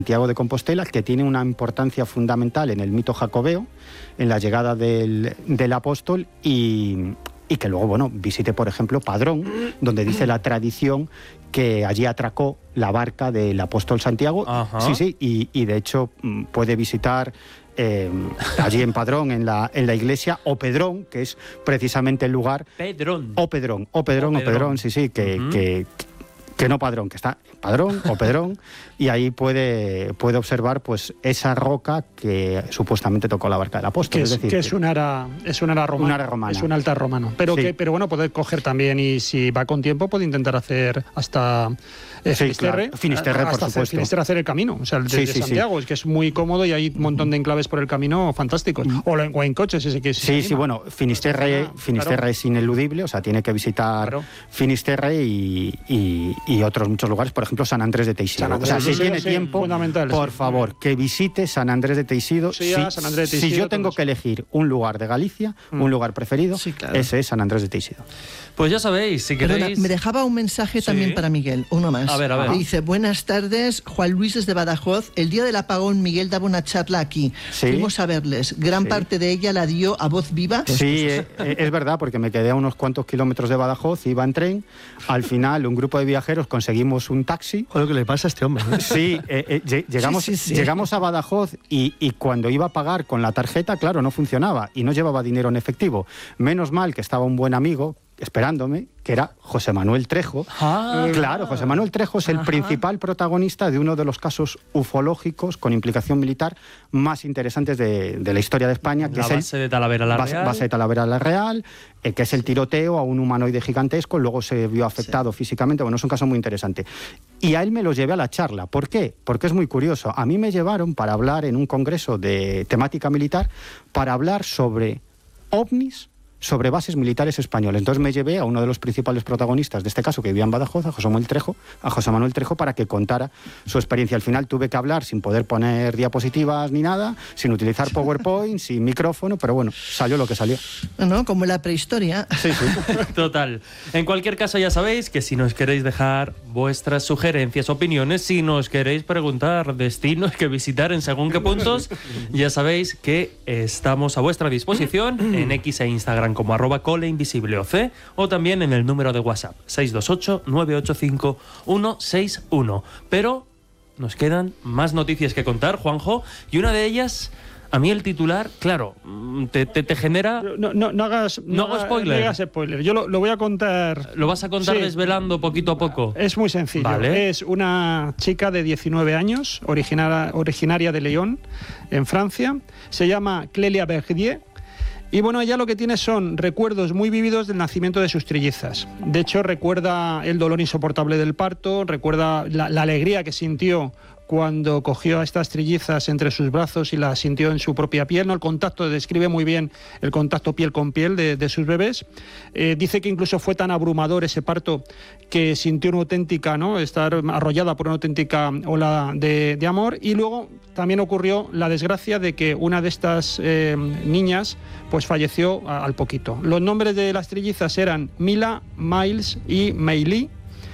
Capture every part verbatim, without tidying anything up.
Santiago de Compostela, que tiene una importancia fundamental en el mito jacobeo, en la llegada del, del apóstol, y, y que luego, bueno, visite, por ejemplo, Padrón, donde dice la tradición que allí atracó la barca del apóstol Santiago. Ajá. Sí, sí, y, y de hecho puede visitar eh, allí en Padrón, en la, en la iglesia, o Pedrón, que es precisamente el lugar... Pedrón. O Pedrón, o Pedrón, o Pedrón, o Pedrón sí, sí, que... Uh-huh. que que no Padrón, que está Padrón o Pedrón, y ahí puede, puede observar pues esa roca que supuestamente tocó la barca del apóstol. Que es, es, decir, que es un ara, es un ara romano. Un ara romana. Es un altar romano. Pero, sí. que, pero bueno, puede coger también, y si va con tiempo, puede intentar hacer hasta eh, sí, Finisterre. Claro. Finisterre, hasta por hacer, supuesto. Finisterre hacer el camino, o sea, el de, sí, de Santiago, sí. Es que es muy cómodo y hay un montón de enclaves por el camino fantásticos. O, o en coches, ese que Sí, sí, sí, bueno, Finisterre, pues, Finisterre claro. es ineludible, o sea, tiene que visitar claro. Finisterre y, y, y otros muchos lugares, por ejemplo, San Andrés de Teixido. O sea, si tiene sí, tiempo, por sí. favor, que visite San Andrés de Teixido. Sí, si, San Andrés de Teixido. Si yo tengo que elegir un lugar de Galicia, mm. un lugar preferido, sí, claro. ese es San Andrés de Teixido. Pues ya sabéis, si queréis... Perdona, me dejaba un mensaje sí. también para Miguel, uno más. A ver, a ver. Dice, buenas tardes, Juan Luis desde Badajoz. El día del apagón, Miguel daba una charla aquí. Sí. Fuimos a verles. Gran sí. parte de ella la dio a voz viva. Sí, es, es verdad, porque me quedé a unos cuantos kilómetros de Badajoz, iba en tren. Al final, un grupo de viajeros conseguimos un taxi. O lo que le pasa a este hombre. ¿eh? Sí, eh, eh, llegamos, sí, sí, sí. llegamos a Badajoz y, y cuando iba a pagar con la tarjeta, claro, no funcionaba y no llevaba dinero en efectivo. Menos mal que estaba un buen amigo esperándome, que era José Manuel Trejo. Ah, claro, José Manuel Trejo es el ajá. principal protagonista de uno de los casos ufológicos con implicación militar más interesantes de, de la historia de España, que la es base el, de Talavera la base, Real. base de Talavera la Real, eh, que es el tiroteo a un humanoide gigantesco, luego se vio afectado sí. físicamente. Bueno, es un caso muy interesante. Y a él me lo llevé a la charla. ¿Por qué? Porque es muy curioso. A mí me llevaron para hablar en un congreso de temática militar, para hablar sobre ovnis, sobre bases militares españoles. Entonces me llevé a uno de los principales protagonistas de este caso, que vivía en Badajoz, a José Manuel Trejo, a José Manuel Trejo, para que contara su experiencia. Al final tuve que hablar sin poder poner diapositivas ni nada, sin utilizar PowerPoint, sin micrófono, pero bueno, salió lo que salió. ¿No? Como la prehistoria. Sí, sí. Total. En cualquier caso, ya sabéis que si nos queréis dejar vuestras sugerencias, opiniones, si nos queréis preguntar destinos que visitar en según qué puntos, ya sabéis que estamos a vuestra disposición en X e Instagram como arroba coleinvisibleoc o también en el número de WhatsApp seis dos ocho, nueve ocho cinco, uno seis uno. Pero nos quedan más noticias que contar, Juanjo, y una de ellas, a mí el titular, claro, te, te, te genera... No, no, no hagas no, no hagas spoiler. No hagas spoiler. Yo lo, lo voy a contar... ¿Lo vas a contar sí. desvelando poquito a poco? Es muy sencillo. Vale. Es una chica de diecinueve años, originaria, originaria de Lyon, en Francia. Se llama Clélia Verdier. Y bueno, ella lo que tiene son recuerdos muy vívidos del nacimiento de sus trillizas. De hecho, recuerda el dolor insoportable del parto, recuerda la, la alegría que sintió cuando cogió a estas trillizas entre sus brazos y las sintió en su propia piel, ¿no? El contacto, describe muy bien el contacto piel con piel de, de sus bebés. Eh, dice que incluso fue tan abrumador ese parto que sintió una auténtica, ¿no? Estar arrollada por una auténtica ola de, de amor. Y luego también ocurrió la desgracia de que una de estas eh, niñas pues falleció a, al poquito. Los nombres de las trillizas eran Mila, Miles y Meili.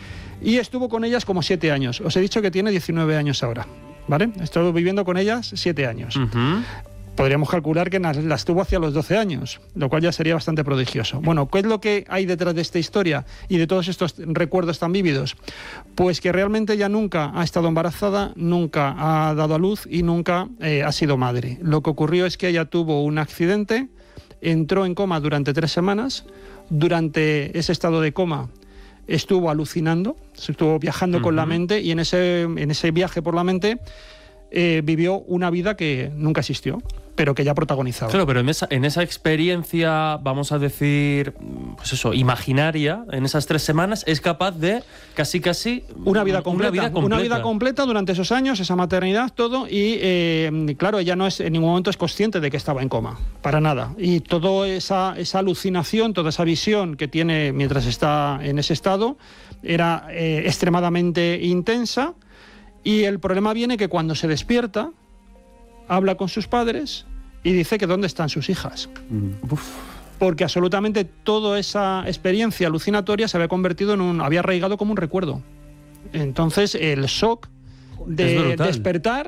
Y estuvo con ellas como siete años. Os he dicho que tiene diecinueve años ahora, ¿vale? Estuvo viviendo con ellas siete años. Uh-huh. Podríamos calcular que las tuvo hacia los doce años, lo cual ya sería bastante prodigioso. Bueno, ¿qué es lo que hay detrás de esta historia y de todos estos recuerdos tan vívidos? Pues que realmente ella nunca ha estado embarazada, nunca ha dado a luz y nunca eh, ha sido madre. Lo que ocurrió es que ella tuvo un accidente, entró en coma durante tres semanas. Durante ese estado de coma estuvo alucinando, estuvo viajando uh-huh. con la mente, y en ese, en ese viaje por la mente eh, vivió una vida que nunca existió, pero que ya protagonizaba. Claro, pero en esa, en esa experiencia, vamos a decir, pues eso, imaginaria, en esas tres semanas, es capaz de casi casi... Una vida completa, una vida completa, una vida completa durante esos años, esa maternidad, todo, y eh, claro, ella no es en ningún momento es consciente de que estaba en coma, para nada. Y toda esa, esa alucinación, toda esa visión que tiene mientras está en ese estado, era eh, extremadamente intensa, y el problema viene que cuando se despierta, habla con sus padres y dice que dónde están sus hijas. Mm. Uf. Porque absolutamente toda esa experiencia alucinatoria se había convertido en un... había arraigado como un recuerdo. Entonces el shock de despertar